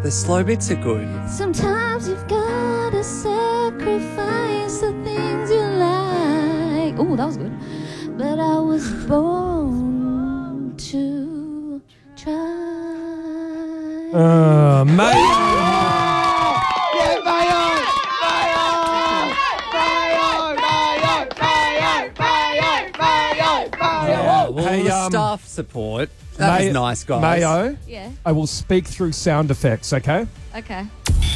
The slow bits are good. Sometimes you've got to sacrifice the things you like. Oh, that was good. But I was born to try. Staff support. That was nice, guys. Mayo, Yeah. I will speak through sound effects, okay? Okay.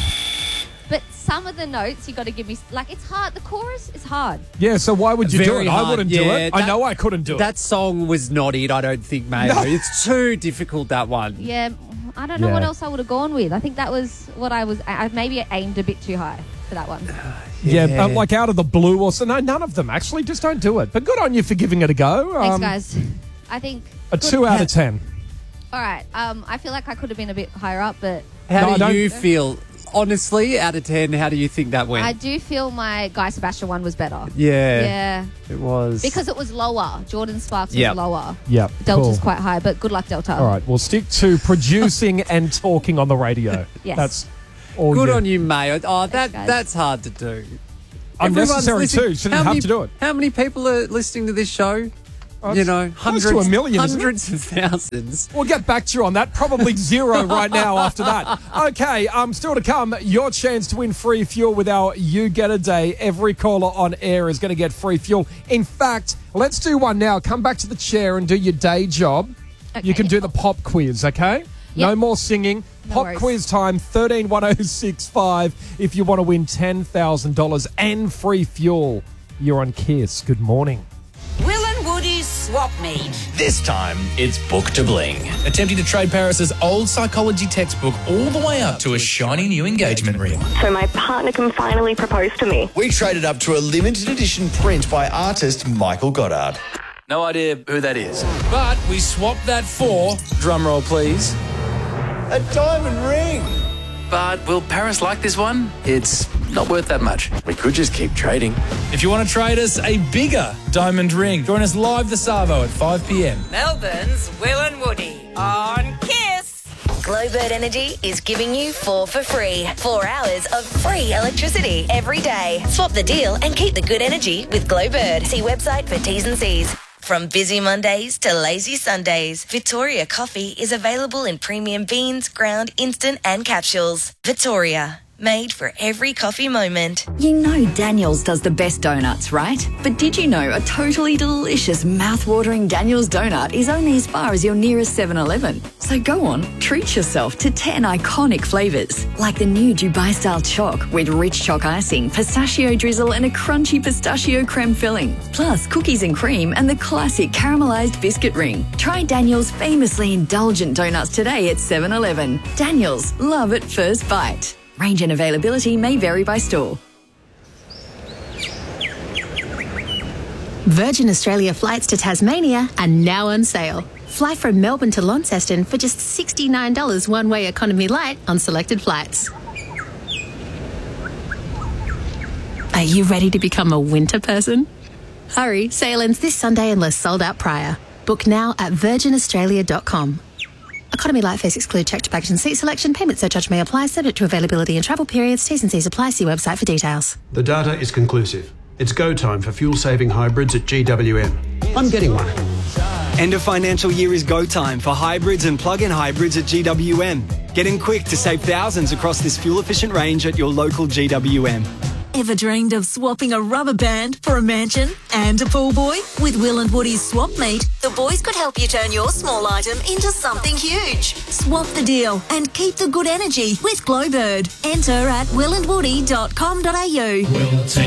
But some of the notes you got to give me, like, it's hard. The chorus is hard. Yeah, so why would you do Very it? hard. I wouldn't do Yeah, it. I know I couldn't do it. That song was not it, I don't think, mate. No. It's too difficult, that one. Yeah, I don't know Yeah. what else I would have gone with. I think that was what I maybe aimed a bit too high for that one. Yeah, like Out of the Blue or so. No, none of them, actually. Just don't do it. But good on you for giving it a go. Thanks, guys. I think A 2 out of 10. All right. I feel like I could have been a bit higher up, but How No, do I you don't- feel? Honestly, out of 10, how do you think that went? I do feel my Guy Sebastian one was better. Yeah. Yeah. It was. Because it was lower. Jordan Sparks was Yep. lower. Yep. Delta's cool. quite high, but good luck, Delta. All right, we'll stick to producing and talking on the radio. Yes. That's all Good on you, Mayo. Oh, Thanks, guys. that's hard to do. Unnecessary Everyone's too. listening. Shouldn't How have many- to do it. How many people are listening to this show? It's Close close to a million, isn't it? hundreds of thousands. We'll get back to you on that. Probably 0 right now after that. Okay, still to come, your chance to win free fuel with our You Get a Day. Every caller on air is going to get free fuel. In fact, let's do one now. Come back to the chair and do your day job. Okay. You can do the pop quiz, okay? No more singing. No Pop worries. quiz time, 131065 if you want to win $10,000 and free fuel. You're on Kiss. Good morning. Will and Woody's Swap Meet. This time, it's Book to Bling. Attempting to trade Paris's old psychology textbook all the way up to a shiny new engagement ring. So my partner can finally propose to me. We traded up to a limited edition print by artist Michael Goddard. No idea who that is. But we swapped that for, drumroll please, A diamond ring! but will Paris like this one? It's not worth that much. We could just keep trading. If you want to trade us a bigger diamond ring, join us live this Arvo at 5 p.m. Melbourne's Will and Woody on Kiss. Glowbird Energy is giving you 4 for free. 4 hours of free electricity every day. Swap the deal and keep the good energy with Glowbird. See website for T's and C's. From busy Mondays to lazy Sundays, Victoria coffee is available in premium beans, ground, instant and capsules. Victoria, made for every coffee moment. You know Daniel's does the best donuts, right? But did you know a totally delicious, mouth-watering Daniel's donut is only as far as your nearest 7-Eleven? So go on, treat yourself to 10 iconic flavours, like the new Dubai-style choc with rich choc icing, pistachio drizzle and a crunchy pistachio creme filling, plus cookies and cream and the classic caramelised biscuit ring. Try Daniel's famously indulgent donuts today at 7-Eleven. Daniel's, love at first bite. Range and availability may vary by store. Virgin Australia flights to Tasmania are now on sale. Fly from Melbourne to Launceston for just $69 one-way economy light on selected flights. Are you ready to become a winter person? Hurry, sale ends this Sunday unless sold out prior. Book now at virginaustralia.com. Economy light fares exclude checked baggage and seat selection. Payment surcharge may apply, subject to availability and travel periods. T's and C's apply. See website for details. The data is conclusive. It's go time for fuel-saving hybrids at GWM. I'm getting one. End of financial year is go time for hybrids and plug-in hybrids at GWM. Get in quick to save thousands across this fuel-efficient range at your local GWM. Ever dreamed of swapping a rubber band for a mansion and a pool boy? With Will and Woody's Swap Meet, the boys could help you turn your small item into something huge. Swap the deal and keep the good energy with Glowbird. Enter at willandwoody.com.au.